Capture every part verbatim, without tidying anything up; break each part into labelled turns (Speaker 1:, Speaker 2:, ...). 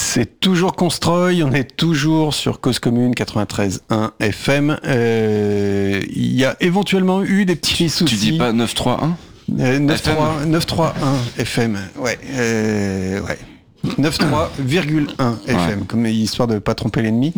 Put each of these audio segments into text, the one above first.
Speaker 1: C'est toujours Constroy, on est toujours sur Cause Commune quatre-vingt-treize point un F M. Euh, Il y a éventuellement eu des petits soucis.
Speaker 2: Tu dis pas neuf trois un
Speaker 1: euh, neuf trois un F M, ouais. Euh, ouais. neuf trois virgule un F M, ouais. Comme histoire de pas tromper l'ennemi.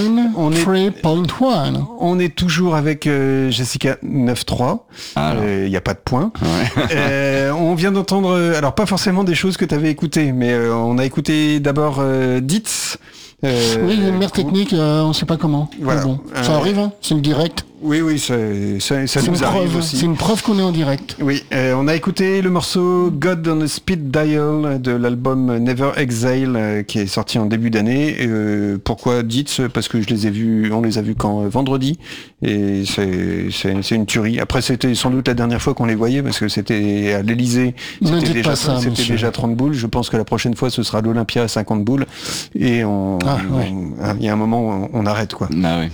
Speaker 3: neuf trois un.
Speaker 1: On est toujours avec euh, Jessica neuf trois. Il euh, n'y a pas de point. Ouais. euh, on vient d'entendre, alors pas forcément des choses que tu avais écoutées, mais euh, on a écouté d'abord euh, Ditz.
Speaker 3: Euh, oui, une mère technique, euh, on ne sait pas comment.
Speaker 1: Voilà.
Speaker 3: Bon, ça euh, arrive, hein, c'est le direct.
Speaker 1: Oui, oui, ça, ça, ça nous arrive
Speaker 3: preuve,
Speaker 1: aussi.
Speaker 3: C'est une preuve qu'on est en direct.
Speaker 1: Oui, euh, on a écouté le morceau God on a Speed Dial de l'album Never Exhale euh, qui est sorti en début d'année. Euh, pourquoi dites Parce que je les ai vus, on les a vus quand euh, vendredi, et c'est, c'est, c'est une tuerie. Après, c'était sans doute la dernière fois qu'on les voyait parce que c'était à l'Elysée. C'était, déjà,
Speaker 3: ça,
Speaker 1: c'était déjà trente boules. Je pense que la prochaine fois, ce sera l'Olympia à cinquante boules. Et on,
Speaker 3: ah, ouais.
Speaker 1: on, il y a un moment où on, on arrête, quoi.
Speaker 2: Ah oui.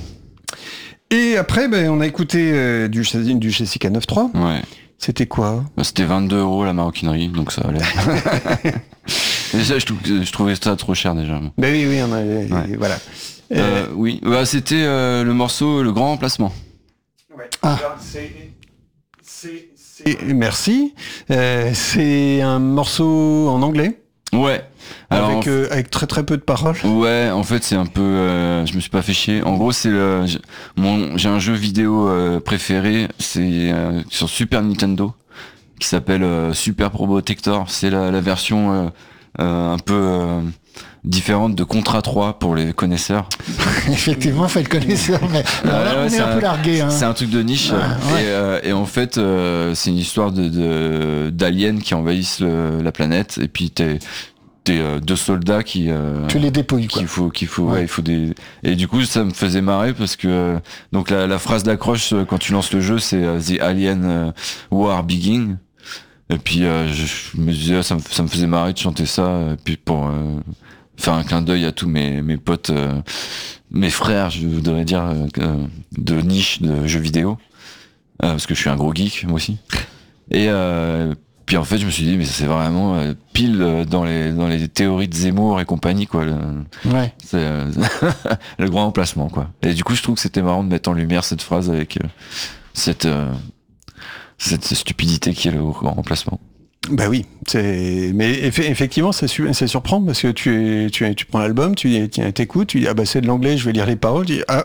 Speaker 1: Et après, ben, on a écouté euh, du, du Jessica neuf trois.
Speaker 2: Ouais.
Speaker 1: C'était quoi ?
Speaker 2: Bah, c'était vingt-deux euros la maroquinerie, donc ça allait. Déjà, je, trou- je trouvais ça trop cher déjà.
Speaker 1: Ben oui, oui, on a, ouais. Voilà.
Speaker 2: Euh, euh, oui, bah, c'était euh, le morceau Le Grand Remplacement.
Speaker 1: Ouais. Ah. Alors, c'est, c'est, c'est... Merci. Euh, c'est un morceau en anglais.
Speaker 2: Ouais. Alors,
Speaker 1: avec, euh, avec très très peu de paroles.
Speaker 2: Ouais, en fait c'est un peu, euh, je me suis pas fait chier. En gros c'est le, j'ai, mon, j'ai un jeu vidéo euh, préféré, c'est euh, sur Super Nintendo, qui s'appelle euh, Super Probotector. C'est la, la version euh, euh, un peu euh, différente de Contra trois pour les connaisseurs.
Speaker 3: Effectivement, fait le connaisseur, mais alors là, ouais, on est un, un peu largué. Hein.
Speaker 2: C'est un truc de niche. Ah, ouais. et, euh, et en fait, euh, c'est une histoire de, de d'aliens qui envahissent le, la planète, et puis t'es Euh, deux soldats qui euh,
Speaker 3: tu les dépouilles quoi.
Speaker 2: qu'il faut qu'il faut ouais. ouais il faut des et du coup ça me faisait marrer parce que euh, donc la, la phrase d'accroche euh, quand tu lances le jeu c'est euh, The Alien euh, War Begin, et puis euh, je, je me disais ça me, ça me faisait marrer de chanter ça, et puis pour euh, faire un clin d'œil à tous mes mes potes euh, mes frères je voudrais dire euh, de niche de jeux vidéo, euh, parce que je suis un gros geek moi aussi, et euh, puis en fait, je me suis dit, mais c'est vraiment euh, pile euh, dans les dans les théories de Zemmour et compagnie, quoi. Le,
Speaker 3: ouais.
Speaker 2: C'est euh, le grand emplacement, quoi. Et du coup, je trouve que c'était marrant de mettre en lumière cette phrase avec euh, cette euh, cette stupidité qui est le grand emplacement.
Speaker 1: Bah oui, c'est mais eff- effectivement ça, su- ça surprend parce que tu es, tu es, tu prends l'album, tu t'écoutes, tu dis ah bah c'est de l'anglais, je vais lire les paroles, tu dis ah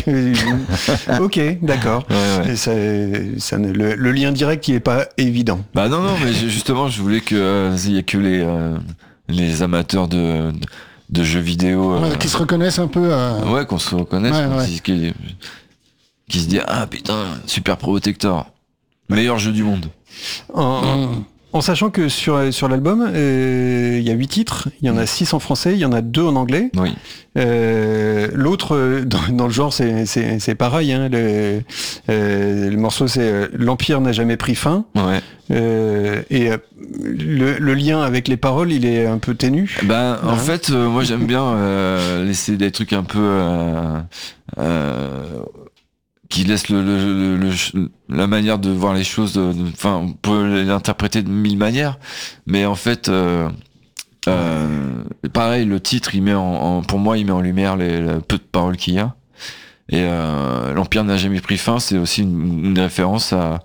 Speaker 1: ok d'accord. Ouais, ouais. Et ça, ça ne, le, le lien direct il est pas évident.
Speaker 2: Bah non non mais justement je voulais que euh, il y ait que les euh, les amateurs de, de de jeux vidéo euh,
Speaker 3: ouais, qui se reconnaissent un peu. Euh...
Speaker 2: Ouais, qu'on se reconnaisse,
Speaker 3: ouais, ouais.
Speaker 2: Qui, qui, qui se dit ah putain Super Probotector, meilleur jeu du monde.
Speaker 1: En, mmh. En sachant que sur sur l'album, il euh, y a huit titres, il y en a six en français, il y en a deux en anglais.
Speaker 2: Oui.
Speaker 1: Euh, l'autre, dans, dans le genre, c'est c'est, c'est pareil. Hein, le, euh, le morceau, c'est L'Empire n'a jamais pris fin.
Speaker 2: Ouais.
Speaker 1: Euh, et le, le lien avec les paroles, il est un peu ténu.
Speaker 2: Ben, en ouais. fait, euh, moi j'aime bien euh, laisser des trucs un peu. Euh, euh, qui laisse le, le, le, le, la manière de voir les choses, enfin, on peut l'interpréter de mille manières, mais en fait, euh, euh, pareil, le titre, il met en, en, pour moi, il met en lumière les, les peu de paroles qu'il y a. Et euh, l'Empire n'a jamais pris fin, c'est aussi une, une référence à,